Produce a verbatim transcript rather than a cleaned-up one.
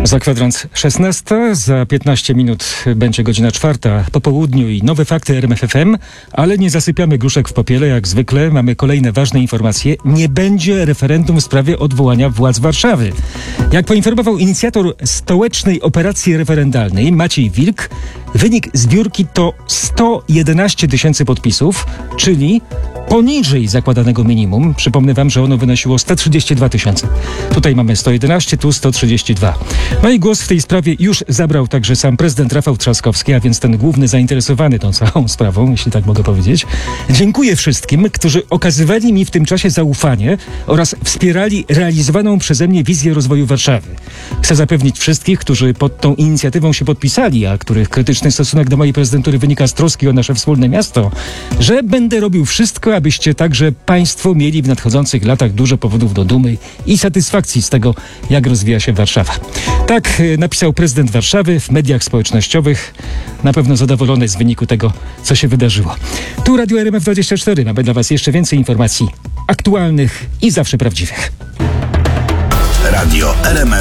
Za kwadrans szesnasta, za piętnaście minut będzie godzina czwarta po południu i nowe fakty R M F F M, ale nie zasypiamy gruszek w popiele, jak zwykle mamy kolejne ważne informacje. Nie będzie referendum w sprawie odwołania władz Warszawy. Jak poinformował inicjator stołecznej operacji referendalnej Maciej Wilk, wynik zbiórki to sto jedenaście tysięcy podpisów, czyli poniżej zakładanego minimum. Przypomnę wam, że ono wynosiło sto trzydzieści dwa tysiące. Tutaj mamy sto jedenaście, tu sto trzydzieści dwa. No i głos w tej sprawie już zabrał także sam prezydent Rafał Trzaskowski, a więc ten główny zainteresowany tą całą sprawą, jeśli tak mogę powiedzieć. Dziękuję wszystkim, którzy okazywali mi w tym czasie zaufanie oraz wspierali realizowaną przeze mnie wizję rozwoju Warszawy. Chcę zapewnić wszystkich, którzy pod tą inicjatywą się podpisali, a których krytyczny stosunek do mojej prezydentury wynika z troski o nasze wspólne miasto, że będę robił wszystko, abyście także państwo mieli w nadchodzących latach dużo powodów do dumy i satysfakcji z tego, jak rozwija się Warszawa. Tak napisał prezydent Warszawy w mediach społecznościowych, na pewno zadowolony z wyniku tego, co się wydarzyło. Tu Radio R M F dwadzieścia cztery. Mamy dla was jeszcze więcej informacji aktualnych i zawsze prawdziwych. Radio R M F